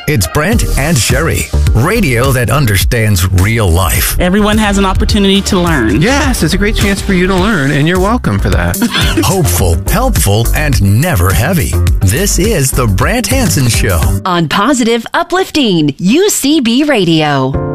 It's Brent and Sherry, radio that understands real life. Everyone has an opportunity to learn. Yes, it's a great chance for you to learn, and you're welcome for that. Hopeful, helpful, and never heavy. This is the Brant Hansen Show. On Positive Uplifting UCB Radio.